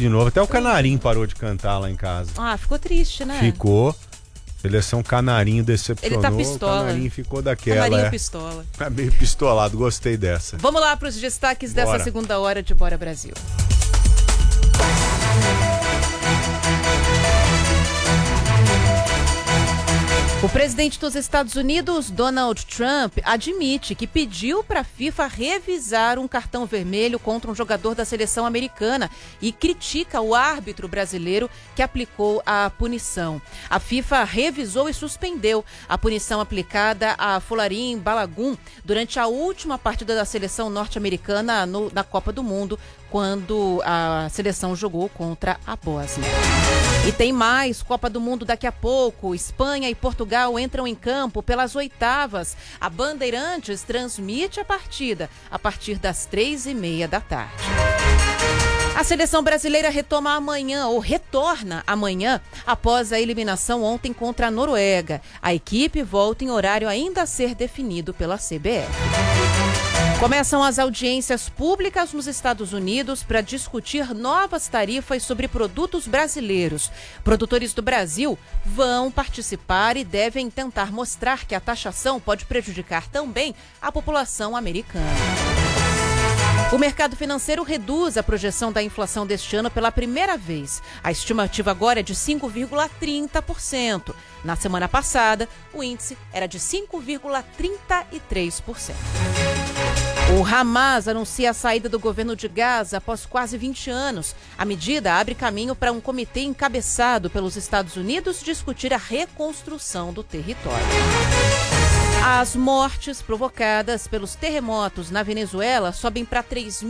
de novo. Até o Canarinho parou de cantar lá em casa. Ah, ficou triste, né? Ficou. Seleção Canarinho decepcionou. Ele tá pistola. O Canarinho ficou daquela. Canarinho pistola. Tá meio pistolado, gostei dessa. Vamos lá para os destaques Bora. dessa segunda hora de Bora Brasil. O presidente dos Estados Unidos, Donald Trump, admite que pediu para a FIFA revisar um cartão vermelho contra um jogador da seleção americana e critica o árbitro brasileiro que aplicou a punição. A FIFA revisou e suspendeu a punição aplicada a Folarin Balogun durante a última partida da seleção norte-americana na Copa do Mundo, quando a seleção jogou contra a Bósnia. E tem mais, Copa do Mundo daqui a pouco. Espanha e Portugal entram em campo pelas oitavas. A Bandeirantes transmite a partida a partir das 3h30 da tarde. A seleção brasileira retorna amanhã, após a eliminação ontem contra a Noruega. A equipe volta em horário ainda a ser definido pela CBF. Começam as audiências públicas nos Estados Unidos para discutir novas tarifas sobre produtos brasileiros. Produtores do Brasil vão participar e devem tentar mostrar que a taxação pode prejudicar também a população americana. O mercado financeiro reduz a projeção da inflação deste ano pela primeira vez. A estimativa agora é de 5,30%. Na semana passada, o índice era de 5,33%. O Hamas anuncia a saída do governo de Gaza após quase 20 anos. A medida abre caminho para um comitê encabeçado pelos Estados Unidos discutir a reconstrução do território. As mortes provocadas pelos terremotos na Venezuela sobem para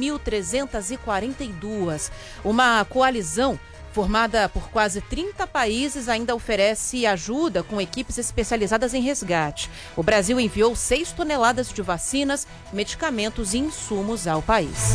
3.342. Uma coalizão formada por quase 30 países ainda oferece ajuda com equipes especializadas em resgate. O Brasil enviou 6 toneladas de vacinas, medicamentos e insumos ao país.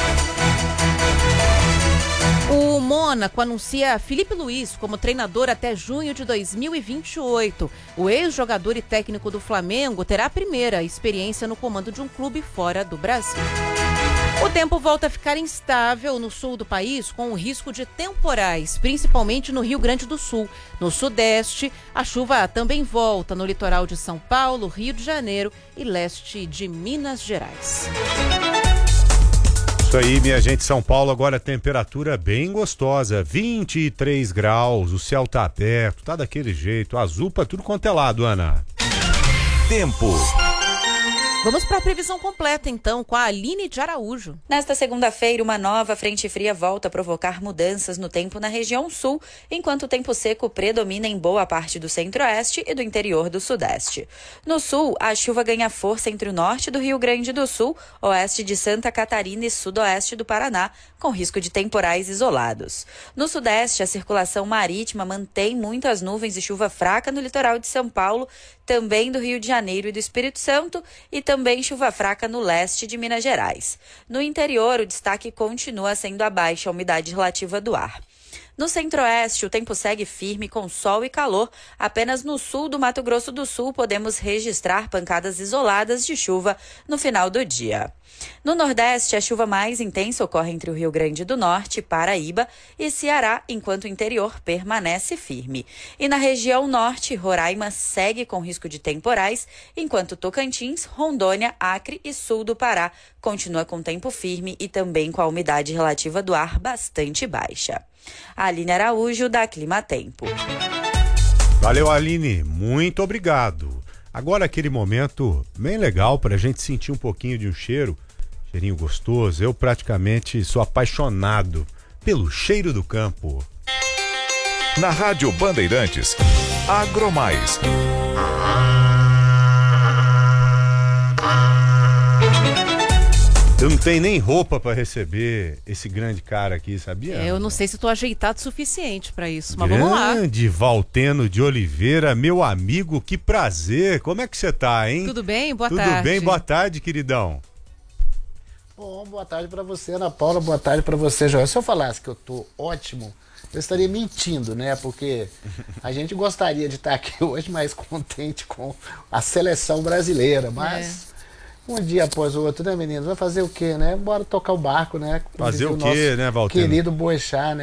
O Mônaco anuncia Filipe Luís como treinador até junho de 2028. O ex-jogador e técnico do Flamengo terá a primeira experiência no comando de um clube fora do Brasil. O tempo volta a ficar instável no sul do país, com o risco de temporais, principalmente no Rio Grande do Sul. No sudeste, a chuva também volta no litoral de São Paulo, Rio de Janeiro e leste de Minas Gerais. Isso aí, minha gente, São Paulo agora temperatura bem gostosa, 23 graus, o céu tá aberto, tá daquele jeito, azul pra tudo quanto é lado, Ana. Tempo. Vamos para a previsão completa, então, com a Aline de Araújo. Nesta segunda-feira, uma nova frente fria volta a provocar mudanças no tempo na região sul, enquanto o tempo seco predomina em boa parte do centro-oeste e do interior do sudeste. No sul, a chuva ganha força entre o norte do Rio Grande do Sul, oeste de Santa Catarina e sudoeste do Paraná, com risco de temporais isolados. No sudeste, a circulação marítima mantém muitas nuvens e chuva fraca no litoral de São Paulo, também do Rio de Janeiro e do Espírito Santo, e também chuva fraca no leste de Minas Gerais. No interior, o destaque continua sendo a baixa umidade relativa do ar. No centro-oeste, o tempo segue firme com sol e calor. Apenas no sul do Mato Grosso do Sul podemos registrar pancadas isoladas de chuva no final do dia. No nordeste, a chuva mais intensa ocorre entre o Rio Grande do Norte, Paraíba e Ceará, enquanto o interior permanece firme. E na região norte, Roraima segue com risco de temporais, enquanto Tocantins, Rondônia, Acre e sul do Pará continua com tempo firme e também com a umidade relativa do ar bastante baixa. A Aline Araújo, da Clima Tempo. Valeu, Aline, muito obrigado. Agora aquele momento bem legal para a gente sentir um pouquinho de um cheirinho gostoso. Eu praticamente sou apaixonado pelo cheiro do campo. Na Rádio Bandeirantes, Agromais. Eu não tenho nem roupa para receber esse grande cara aqui, sabia? Eu não sei se estou ajeitado o suficiente para isso, mas vamos lá. Grande Valteno de Oliveira, meu amigo, que prazer. Como é que você tá, hein? Tudo bem? Boa tarde. Tudo bem? Boa tarde, queridão. Bom, boa tarde para você, Ana Paula, boa tarde para você, Joel. Se eu falasse que eu tô ótimo, eu estaria mentindo, né? Porque a gente gostaria de estar aqui hoje mais contente com a seleção brasileira, mas... Um dia após o outro, né, meninos? Vai fazer o quê, né? Bora tocar o barco, né? Fazer o quê, né, Valteno? Querido Boechat, né?